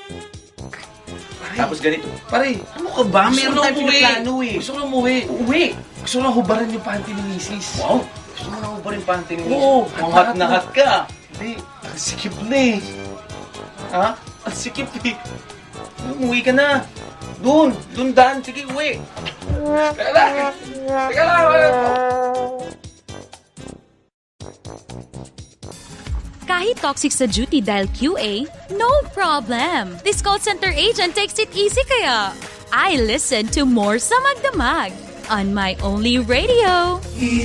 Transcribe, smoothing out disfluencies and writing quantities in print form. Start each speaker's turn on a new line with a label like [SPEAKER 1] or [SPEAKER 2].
[SPEAKER 1] Tapos ganito.
[SPEAKER 2] Pare, ano ka ba? Meron tayong pinaplano eh.
[SPEAKER 1] Gusto ko na umuwi.
[SPEAKER 2] Uwi.
[SPEAKER 1] Gusto ko na hubaran yung panty ni Mrs.
[SPEAKER 2] Wow.
[SPEAKER 1] Gusto ko na hubaran yung panty ni Mrs.
[SPEAKER 2] Oo.
[SPEAKER 1] Mangat na hat ka.
[SPEAKER 2] Hindi, ang sikip na eh.
[SPEAKER 1] Ha? Ang sikip eh. Umuwi ka na. Doon daan. Sige, uwi. Teka lang.
[SPEAKER 3] Kahit toxic sa duty dahil QA, no problem. This call center agent takes it easy kaya. I listen to more sa Magdamag on my only radio.